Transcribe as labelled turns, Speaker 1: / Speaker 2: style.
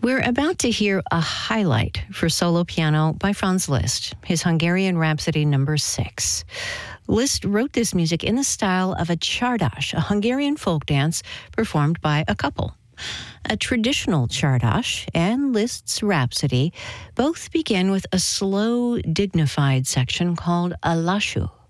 Speaker 1: We're about to hear a highlight for solo piano by Franz Liszt, his Hungarian Rhapsody No. 6. Liszt wrote this music in the style of a csardas, a Hungarian folk dance performed by a couple. A traditional csardas and Liszt's Rhapsody both begin with a slow, dignified section called a lassú.